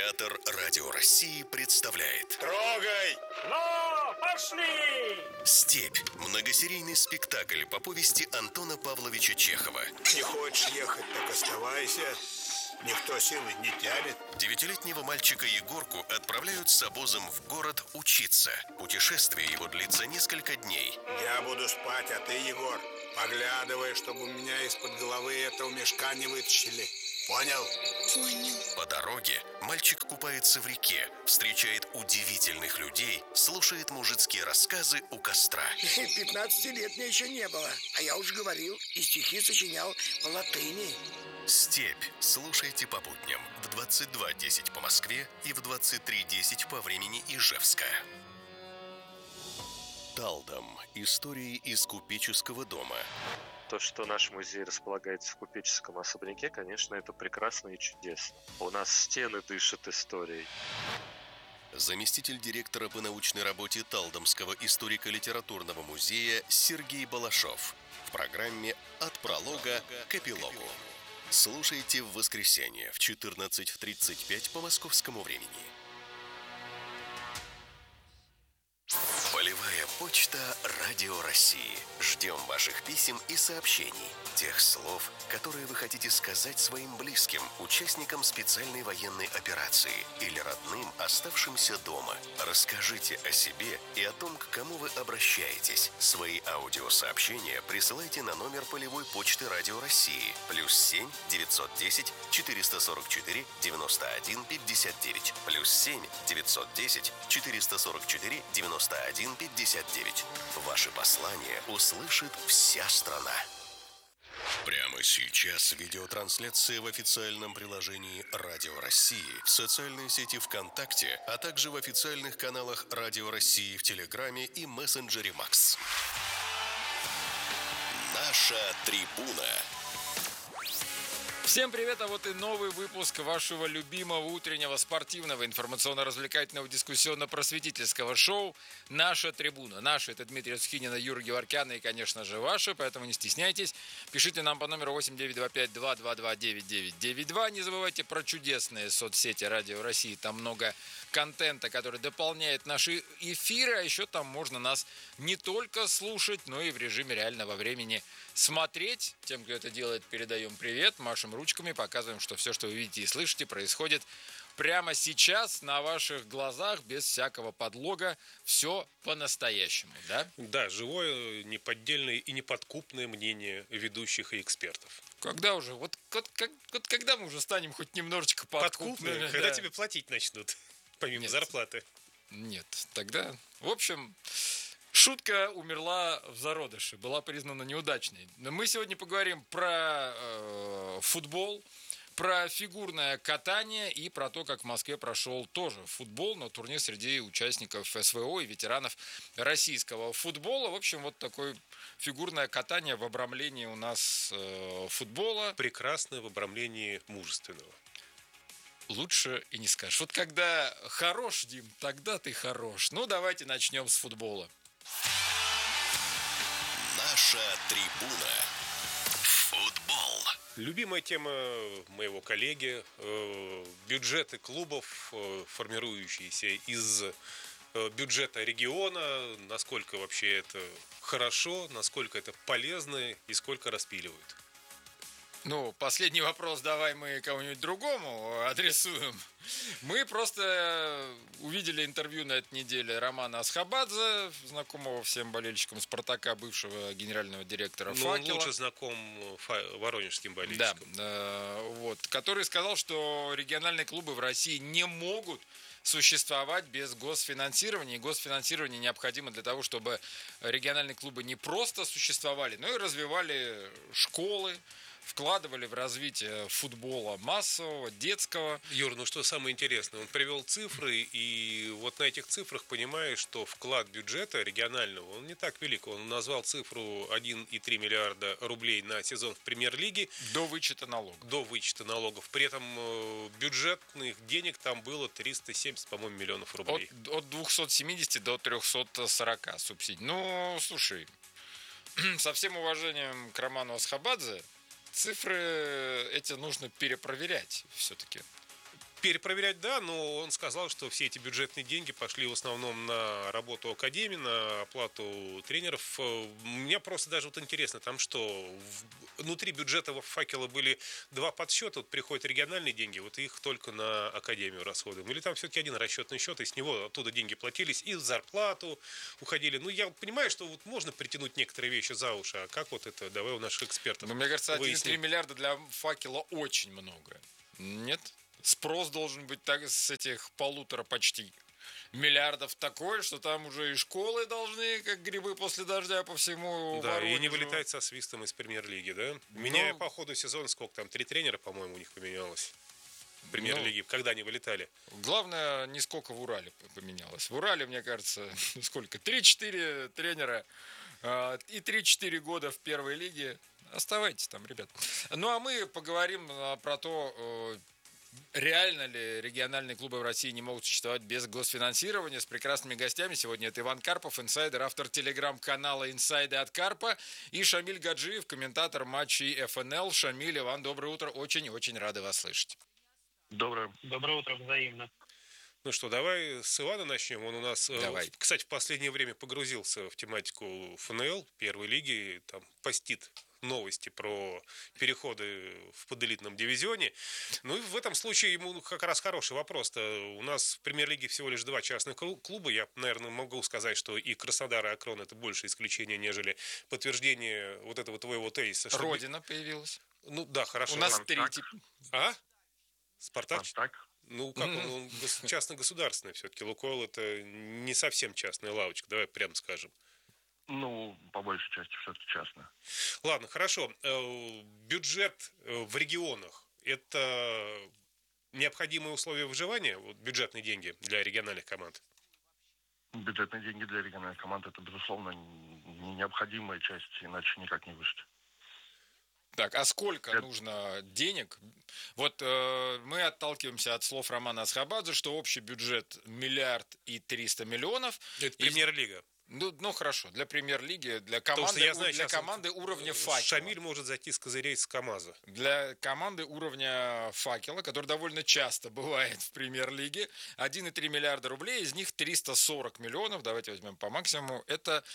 Театр Радио России представляет Трогай! Ну, пошли! «Степь» – многосерийный спектакль по повести Антона Павловича Чехова. Не хочешь ехать, так оставайся. Никто силы не тянет. 9-летнего мальчика Егорку отправляют с обозом в город учиться. Путешествие его длится несколько дней. Я буду спать, а ты, Егор, поглядывай, чтобы у меня из-под головы этого мешка не вытащили. Понял? Понял. По дороге мальчик купается в реке, встречает удивительных людей, слушает мужицкие рассказы у костра. 15 лет мне еще не было, а я уже говорил и стихи сочинял по латыни. «Степь» слушайте по будням в 22:10 по Москве и в 23:10 по времени Ижевска. Талдом. Истории из купеческого дома. То, что наш музей располагается в купеческом особняке, конечно, это прекрасно и чудесно. У нас стены дышат историей. Заместитель директора по научной работе Талдомского историко-литературного музея Сергей Балашов. В программе «От пролога к эпилогу». Слушайте в воскресенье в 14:35 по московскому времени. Полевая почта Радио России. Ждем ваших писем и сообщений. Тех слов, которые вы хотите сказать своим близким, участникам специальной военной операции или родным, оставшимся дома. Расскажите о себе и о том, к кому вы обращаетесь. Свои аудиосообщения присылайте на номер полевой почты Радио России +7 910 444 91 59 +7 910 444 91 59. Ваши послания услышит вся страна. Прямо сейчас видеотрансляция в официальном приложении Радио России, в социальной сети ВКонтакте, а также в официальных каналах Радио России в Телеграме и мессенджере Макс. Наша трибуна. Всем привет, а вот и новый выпуск вашего любимого утреннего спортивного информационно-развлекательного дискуссионно-просветительского шоу «Наша трибуна». Наша – это Дмитрий Сухинин, Юра Геворкян и, конечно же, ваша, поэтому не стесняйтесь. Пишите нам по номеру 8925-222-9992. Не забывайте про чудесные соцсети Радио России, там много контента, который дополняет наши эфиры, а еще там можно нас не только слушать, но и в режиме реального времени смотреть. Тем, кто это делает, передаем привет, машем ручками, показываем, что все, что вы видите и слышите, происходит прямо сейчас на ваших глазах, без всякого подлога, все по-настоящему, да? Да, живое, неподдельное и неподкупное мнение ведущих и экспертов. Когда уже? Вот когда мы уже станем хоть немножечко подкупными? Подкупные, когда тебе платить начнут, помимо зарплаты. Нет, тогда, в общем... Шутка умерла в зародыше, была признана неудачной. Мы сегодня поговорим про футбол, про фигурное катание и про то, как в Москве прошел тоже футбол, но турнир среди участников СВО и ветеранов российского футбола. В общем, вот такое фигурное катание в обрамлении у нас футбола. Прекрасное в обрамлении мужественного. Лучше и не скажешь. Вот когда хорош, Дим, тогда ты хорош. Ну, давайте начнем с футбола. Наша трибуна. Футбол. Любимая тема моего коллеги – бюджеты клубов, формирующиеся из бюджета региона, насколько вообще это хорошо, насколько это полезно и сколько распиливают. Ну, последний вопрос давай мы кому-нибудь другому адресуем. Мы просто увидели интервью на этой неделе Романа Асхабадзе, знакомого всем болельщикам «Спартака», бывшего генерального директора «Факела». Он лучше знаком воронежским болельщикам. Да, вот, который сказал, что региональные клубы в России не могут существовать без госфинансирования. И госфинансирование необходимо для того, чтобы региональные клубы не просто существовали, но и развивали школы, вкладывали в развитие футбола массового, детского. Юр, ну что самое интересное, он привел цифры, и вот на этих цифрах понимаешь, что вклад бюджета регионального, он не так велик. Он назвал цифру 1,3 миллиарда рублей на сезон в премьер-лиге. До вычета налогов. До вычета налогов. При этом бюджетных денег там было 370, по-моему, миллионов рублей. От 270 до 340 субсидий. Ну, слушай, со всем уважением к Роману Асхабадзе, цифры эти нужно перепроверять все-таки. Перепроверять, да, но он сказал, что все эти бюджетные деньги пошли в основном на работу академии, на оплату тренеров. Мне просто даже вот интересно, там что, внутри бюджета «Факела» были два подсчета, вот приходят региональные деньги, вот их только на академию расходуем. Или там все-таки один расчетный счет, и с него оттуда деньги платились, и в зарплату уходили. Ну, я понимаю, что вот можно притянуть некоторые вещи за уши, а как вот это, давай у наших экспертов Но мне кажется, 1,3 выясним. миллиарда для «Факела» очень много. Нет? Спрос должен быть так с этих 1,5 почти миллиардов такой, что там уже и школы должны, как грибы после дождя, по всему Да, и не Воронежу. вылетать со свистом из премьер-лиги, да? Меняя по ходу сезона, сколько там, 3 тренера, по-моему, у них поменялось в премьер-лиге, когда они вылетали. Главное, не сколько в Урале поменялось. В Урале, мне кажется, сколько? 3-4 тренера и 3-4 года в первой лиге. Оставайтесь там, ребят. Ну, а мы поговорим про то, реально ли региональные клубы в России не могут существовать без госфинансирования. С прекрасными гостями. Сегодня это Иван Карпов, инсайдер, автор телеграм-канала «Инсайды от Карпа». И Шамиль Гаджиев, комментатор матчей ФНЛ. Шамиль, Иван, доброе утро. Очень-очень рады вас слышать. Доброе утро, взаимно. Ну что, давай с Ивана начнем. Он у нас, Давай. кстати, в последнее время погрузился в тематику ФНЛ, первой лиги, там постит новости про переходы в поделитном дивизионе. Ну и в этом случае ему как раз хороший вопрос-то. У нас в премьер-лиге всего лишь 2 частных клуба. Я, наверное, могу сказать, что и Краснодар, и Акрон — это больше исключение, нежели подтверждение вот этого твоего тезиса. Что... Родина появилась. Ну да, хорошо. У нас Спартак. 3 А? Спартак? Спартак. Ну, как он частно-государственный все-таки. «Лукойл» — это не совсем частная лавочка, давай прямо скажем. Ну, по большей части все-таки частно. Ладно, хорошо. Бюджет в регионах – это необходимые условия выживания, вот бюджетные деньги для региональных команд? Бюджетные деньги для региональных команд — это, безусловно, необходимая часть, иначе никак не выжить. Так, а сколько нужно денег? Вот мы отталкиваемся от слов Романа Асхабадзе, что общий бюджет 1 300 000 000. Это премьер-лига. Ну, хорошо, для премьер-лиги, для Потому что команды, я знаю, для сейчас команды уровня «Факела». Шамиль может зайти с козырей с КамАЗа. Для команды уровня «Факела», который довольно часто бывает в премьер-лиге, 1,3 миллиарда рублей, из них 340 миллионов, давайте возьмем по максимуму, это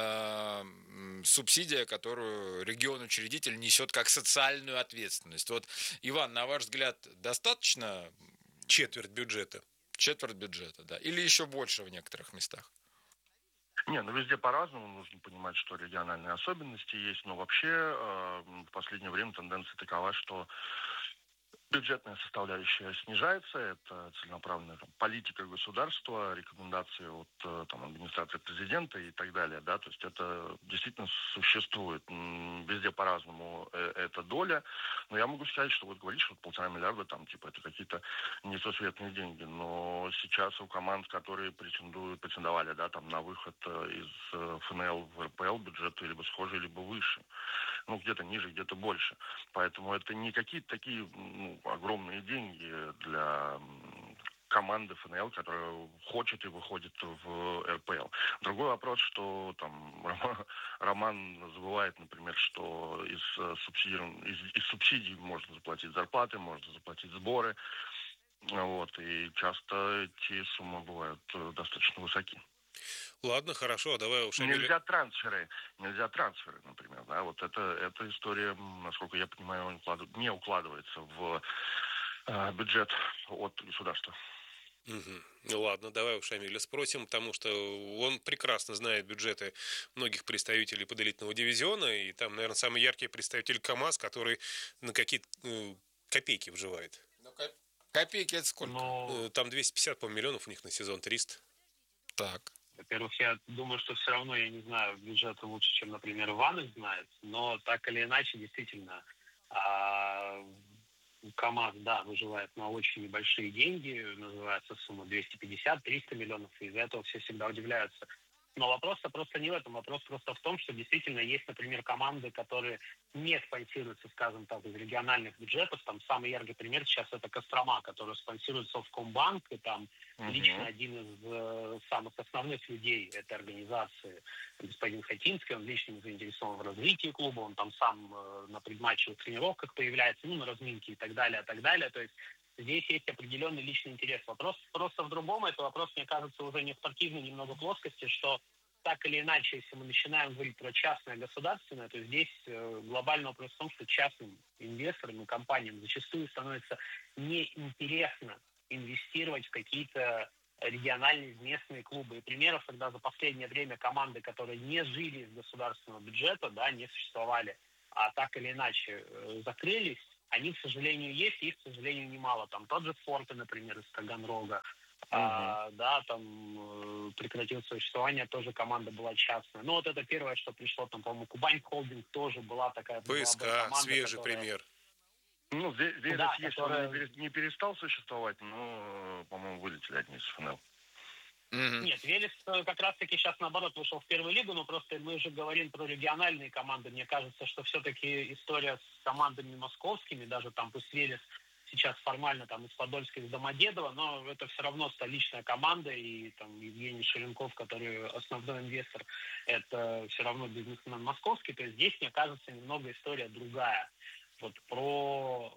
субсидия, которую регион-учредитель несет как социальную ответственность. Вот, Иван, на ваш взгляд, достаточно? Четверть бюджета. Четверть бюджета, да. Или еще больше в некоторых местах? Не, ну везде по-разному. Нужно понимать, что региональные особенности есть. Но вообще в последнее время тенденция такова, что бюджетная составляющая снижается. Это целенаправленная политика государства, рекомендации от администрации президента и так далее. Да? То есть это действительно существует. Везде по-разному эта доля. Но я могу сказать, что вот говоришь, вот 1,5 миллиарда, это какие-то несусветные деньги. Но сейчас у команд, которые претендовали, на выход из ФНЛ в РПЛ, бюджеты либо схожие, либо выше. Ну, где-то ниже, где-то больше. Поэтому это не какие-то такие огромные деньги для команды ФНЛ, которая хочет и выходит в РПЛ. Другой вопрос, что Роман забывает, например, что из субсидий можно заплатить зарплаты, можно заплатить сборы. И часто эти суммы бывают достаточно высоки. Ладно, хорошо, давай уж... Нельзя трансферы, например. Да? Вот эта история, насколько я понимаю, не укладывается в бюджет от государства. Угу. Ну ладно, давай у Шамиля спросим, потому что он прекрасно знает бюджеты многих представителей поделительного дивизиона, и там, наверное, самый яркий представитель КамАЗ, который на какие-то копейки вживает. Копейки это сколько? Там 250, по-моему, миллионов у них на сезон, 300. Так. Во-первых, я думаю, что все равно, я не знаю, бюджеты лучше, чем, например, Иван их знает, но так или иначе, действительно, КамАЗ, да, выживает на очень небольшие деньги, называется сумма 250-300 миллионов, и из-за этого все всегда удивляются. Но вопрос-то просто не в этом. Вопрос просто в том, что действительно есть, например, команды, которые не спонсируются, скажем так, из региональных бюджетов. Там самый яркий пример сейчас это Кострома, который спонсирует Совкомбанк, и там лично один из самых основных людей этой организации, господин Хатинский, он лично заинтересован в развитии клуба, он там сам на предматчевых тренировках появляется, на разминке и так далее, так далее. То есть здесь есть определенный личный интерес. Вопрос просто в другом. Это вопрос, мне кажется, уже не в спортивной немного плоскости, что так или иначе, если мы начинаем говорить про частное государственное, то здесь глобальный вопрос в том, что частным инвесторам и компаниям зачастую становится неинтересно инвестировать в какие-то региональные местные клубы. И примеров, когда за последнее время команды, которые не жили из государственного бюджета, да, не существовали, а так или иначе закрылись, они, к сожалению, есть, их, к сожалению, немало. Там тот же Форте, например, из Таганрога, да, там прекратил существование, тоже команда была частная. Ну, вот это первое, что пришло, там, по-моему, Кубань Холдинг тоже была такая... ПСК, команда, свежий которая... пример. Ну, Верес, Да, если которая... он не перестал существовать, но, по-моему, вылетели одни из ФНЛ. Нет, Велес как раз-таки сейчас, наоборот, вышел в первую лигу, но просто мы же говорим про региональные команды. Мне кажется, что все-таки история с командами московскими, даже там пусть Велес сейчас формально там из Подольска, из Домодедово, но это все равно столичная команда, и там Евгений Шеренков, который основной инвестор, это все равно бизнесмен московский, то есть здесь, мне кажется, немного история другая. Вот про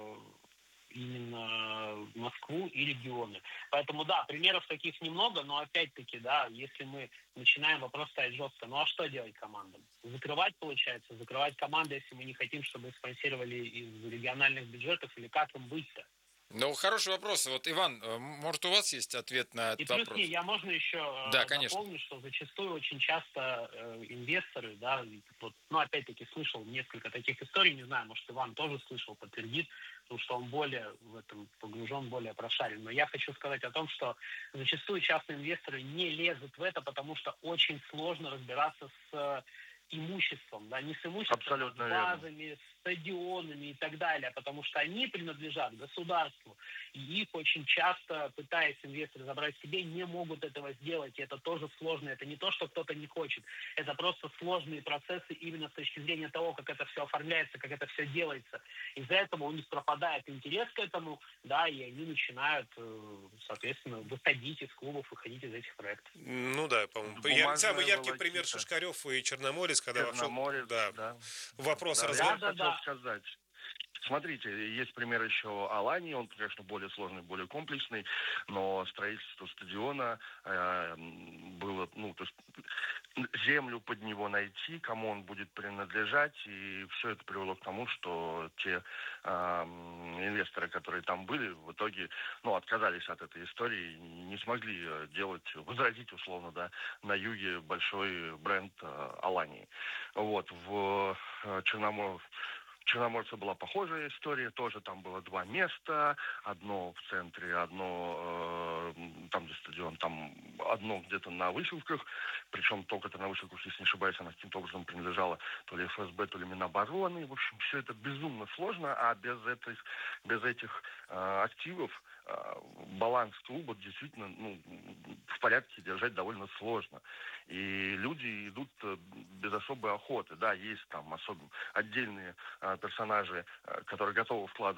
именно Москву и регионы. Поэтому, да, примеров таких немного, но опять-таки, да, если мы начинаем вопрос ставить жестко, ну а что делать командам? Закрывать, получается, закрывать команды, если мы не хотим, чтобы их спонсировали из региональных бюджетов, или как им быть-то? Ну, хороший вопрос. Вот, Иван, может, у вас есть ответ на этот вопрос? И плюс, я можно еще да, конечно. дополню, что зачастую очень часто инвесторы, да, вот, ну, опять-таки, слышал несколько таких историй, не знаю, может, Иван тоже слышал, подтвердит, потому что он более в этом погружен, более прошарен. Но я хочу сказать о том, что зачастую частные инвесторы не лезут в это, потому что очень сложно разбираться с имуществом, да, не с имуществом, абсолютно а с базами, верно. Стадионами и так далее, потому что они принадлежат государству, и их очень часто, пытаясь инвесторы забрать себе, не могут этого сделать, и это тоже сложно, это не то, что кто-то не хочет, это просто сложные процессы именно с точки зрения того, как это все оформляется, как это все делается. Из-за этого у них пропадает интерес к этому, да, и они начинают, соответственно, выходить из клубов, выходить из этих проектов. Ну да, по-моему. Самый яркий пример Шишкарев и Черноморец, когда Черноморец, да. Вопрос хотел сказать. Смотрите, есть пример еще Алании, он, конечно, более сложный, более комплексный, но строительство стадиона было, ну, то есть землю под него найти, кому он будет принадлежать, и все это привело к тому, что те инвесторы, которые там были, в итоге, ну, отказались от этой истории, не смогли возродить, условно, да, на юге большой бренд Алании. Вот, в Черноморце была похожая история, тоже там было два места, одно в центре, одно там, где стадион, там одно где-то на Выселках, причем только это на Выселках, если не ошибаюсь, она каким-то образом принадлежала то ли ФСБ, то ли Минобороны. В общем, все это безумно сложно, а без этих активов баланс клуба действительно, ну, в порядке держать довольно сложно. И люди идут без особой охоты. Да, есть там отдельные персонажи, которые готовы вкладывать